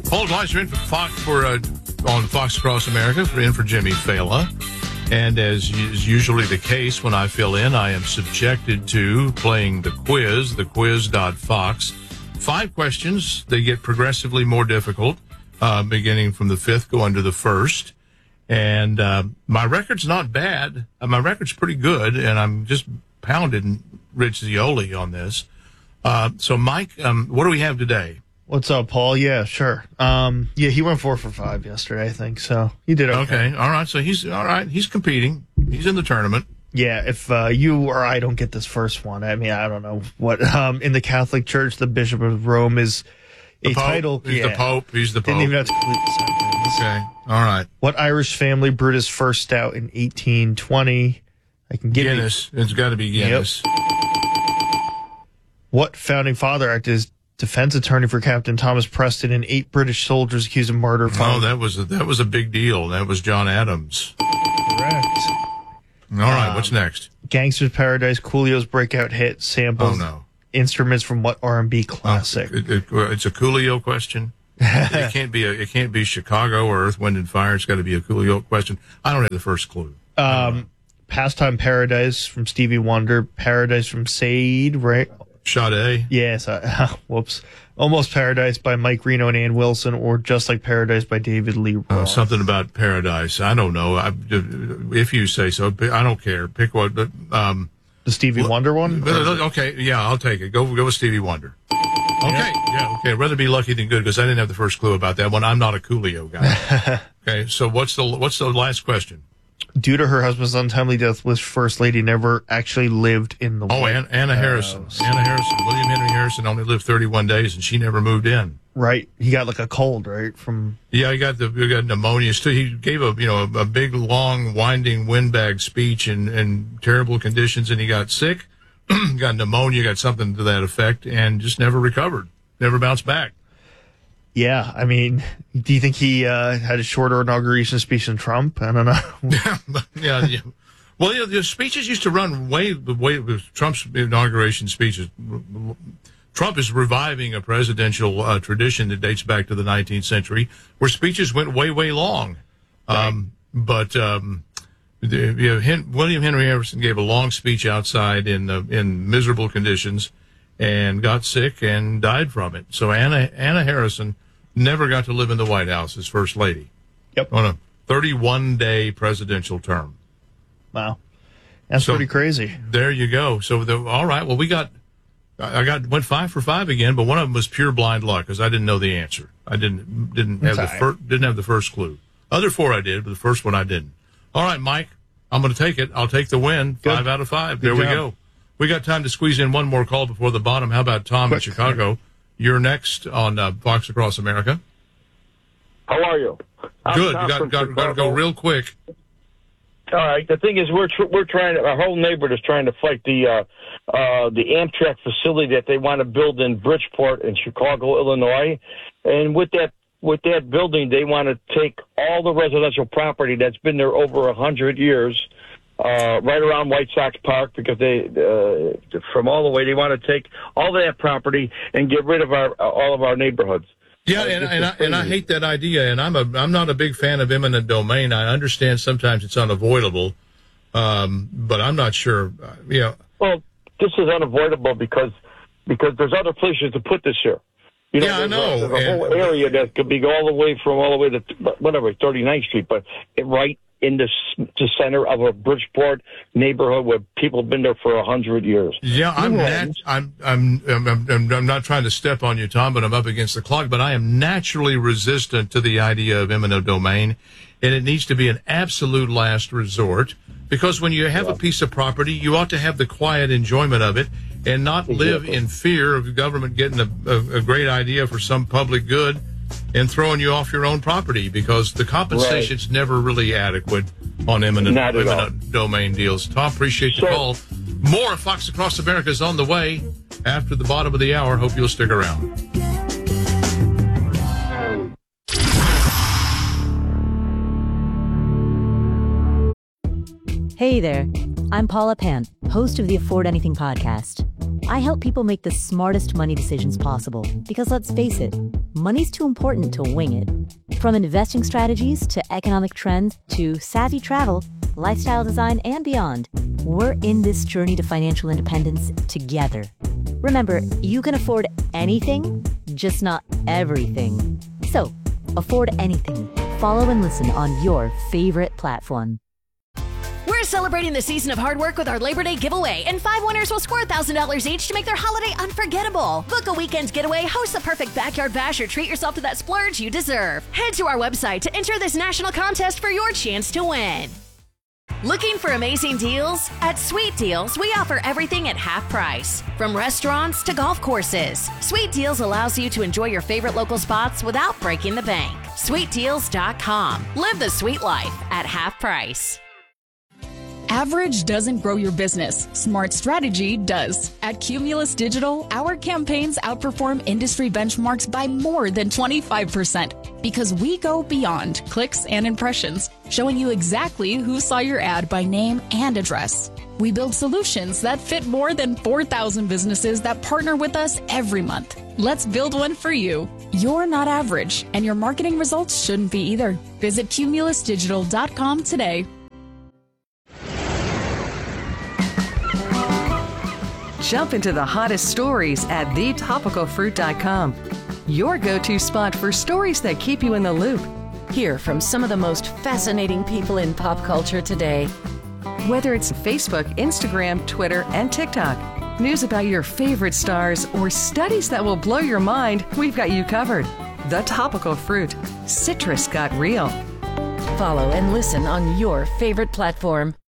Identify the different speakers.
Speaker 1: Paul Gleiser in on Fox Across America for Jimmy Fela. And as is usually the case when I fill in, I am subjected to playing the quiz.fox. 5 questions. They get progressively more difficult, beginning from the 5th, going to the 1st. And my record's not bad. My record's pretty good, and I'm just pounding Rich Zeoli on this. So, Mike, what do we have today?
Speaker 2: What's up, Paul? Yeah, sure. He went 4 for 5 yesterday, I think. So he did okay.
Speaker 1: Okay, all right. So he's all right. He's competing. He's in the tournament.
Speaker 2: Yeah, if you or I don't get this first one, I mean, I don't know what. In the Catholic Church, the Bishop of Rome is a title.
Speaker 1: He's the Pope. He's the Pope.
Speaker 2: Didn't even have to complete the sentence.
Speaker 1: Okay, all right.
Speaker 2: What Irish family brewed his first stout in 1820? I can give
Speaker 1: Guinness. It's got to be Guinness.
Speaker 2: Yep. What founding father acted as defense attorney for Captain Thomas Preston and 8 British soldiers accused of murder?
Speaker 1: Oh, that was a big deal. That was John Adams.
Speaker 2: Correct.
Speaker 1: All right, what's next?
Speaker 2: Gangster's Paradise, Coolio's breakout hit, samples, instruments from what R&B classic?
Speaker 1: It's a Coolio question. It can't be Chicago or Earth, Wind and Fire. It's got to be a Coolio question. I don't have the first clue.
Speaker 2: Pastime Paradise from Stevie Wonder, Paradise from Sade, right?
Speaker 1: Sade.
Speaker 2: Yes. Whoops. Almost Paradise by Mike Reno and Ann Wilson, or Just Like Paradise by David Lee Roth.
Speaker 1: Something about Paradise. I don't know. If you say so, I don't care. Pick what. But the
Speaker 2: Stevie Wonder one?
Speaker 1: Okay, yeah, I'll take it. Go with Stevie Wonder. Okay, yeah, okay. I'd rather be lucky than good because I didn't have the first clue about that one. I'm not a Coolio guy. Okay, so what's the last question?
Speaker 2: Due to her husband's untimely death, Liz First Lady never actually lived in the White House.
Speaker 1: Anna Harrison. Anna Harrison. William Henry Harrison only lived 31 days, and she never moved in.
Speaker 2: Right. He got like a cold, right?
Speaker 1: Yeah, he got pneumonia. He gave a big, long, winding windbag speech in terrible conditions, and he got sick, got pneumonia, got something to that effect, and just never recovered, never bounced back.
Speaker 2: Yeah, I mean, do you think he had a shorter inauguration speech than Trump? I don't know.
Speaker 1: yeah. Well, the speeches used to run way with Trump's inauguration speeches. Trump is reviving a presidential tradition that dates back to the 19th century, where speeches went way, way long. Right. William Henry Harrison gave a long speech outside in miserable conditions, and got sick and died from it. So Anna Harrison never got to live in the White House as First Lady.
Speaker 2: Yep.
Speaker 1: On a 31-day presidential term.
Speaker 2: Wow. That's pretty crazy.
Speaker 1: There you go. So, all right. Well, I went 5 for 5 again, but one of them was pure blind luck because I didn't know the answer. I didn't have the first clue. Other 4 I did, but the first one I didn't. All right, Mike, I'm going to take it. I'll take the win. Good. 5 out of 5. There we go. We got time to squeeze in one more call before the bottom. How about Tom in Chicago? You're next on Fox Across America.
Speaker 3: How are you?
Speaker 1: Good. You got to go real quick.
Speaker 3: All right. The thing is, we're trying. Our whole neighborhood is trying to fight the Amtrak facility that they want to build in Bridgeport in Chicago, Illinois, and with that building, they want to take all the residential property that's been there over 100 years. Right around White Sox Park, because from all the way, they want to take all of that property and get rid of all of our neighborhoods.
Speaker 1: Yeah, and I hate that idea, and I'm not a big fan of eminent domain. I understand sometimes it's unavoidable, but I'm not sure.
Speaker 3: Well, this is unavoidable because there's other places to put this here.
Speaker 1: I know.
Speaker 3: There's a whole area that could be all the way to 39th Street, but right in the center of a Bridgeport neighborhood where people have been there for 100 years.
Speaker 1: Yeah, I'm not trying to step on you, Tom, but I'm up against the clock. But I am naturally resistant to the idea of eminent domain, and it needs to be an absolute last resort. Because when you have a piece of property, you ought to have the quiet enjoyment of it and not live in fear of the government getting a great idea for some public good and throwing you off your own property, because the compensation's never really adequate on eminent domain deals. Tom, appreciate the call. More of Fox Across America is on the way after the bottom of the hour. Hope you'll stick around.
Speaker 4: Hey there, I'm Paula Pant, host of the Afford Anything podcast. I help people make the smartest money decisions possible because, let's face it, money's too important to wing it. From investing strategies to economic trends to savvy travel, lifestyle design, and beyond, we're in this journey to financial independence together. Remember, you can afford anything, just not everything. So, afford anything. Follow and listen on your favorite platform.
Speaker 5: We're celebrating the season of hard work with our Labor Day giveaway, and 5 winners will score $1,000 each to make their holiday unforgettable. Book a weekend getaway, host the perfect backyard bash, or treat yourself to that splurge you deserve. Head to our website to enter this national contest for your chance to win. Looking for amazing deals? At Sweet Deals, we offer everything at half price. From restaurants to golf courses, Sweet Deals allows you to enjoy your favorite local spots without breaking the bank. SweetDeals.com. Live the sweet life at half price.
Speaker 6: Average doesn't grow your business. Smart strategy does. At Cumulus Digital, our campaigns outperform industry benchmarks by more than 25% because we go beyond clicks and impressions, showing you exactly who saw your ad by name and address. We build solutions that fit more than 4,000 businesses that partner with us every month. Let's build one for you. You're not average, and your marketing results shouldn't be either. Visit cumulusdigital.com today.
Speaker 7: Jump into the hottest stories at thetopicalfruit.com. Your go-to spot for stories that keep you in the loop.
Speaker 8: Hear from some of the most fascinating people in pop culture today.
Speaker 7: Whether it's Facebook, Instagram, Twitter, and TikTok, news about your favorite stars, or studies that will blow your mind, we've got you covered. The Topical Fruit. Citrus got real.
Speaker 8: Follow and listen on your favorite platform.